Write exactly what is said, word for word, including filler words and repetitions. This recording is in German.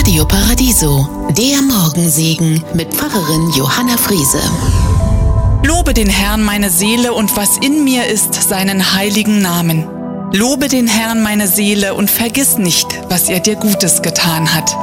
Radio Paradiso, der Morgensegen mit Pfarrerin Johanna Friese. Lobe den Herrn meine Seele und was in mir ist, seinen heiligen Namen. Lobe den Herrn meine Seele und vergiss nicht, was er dir Gutes getan hat.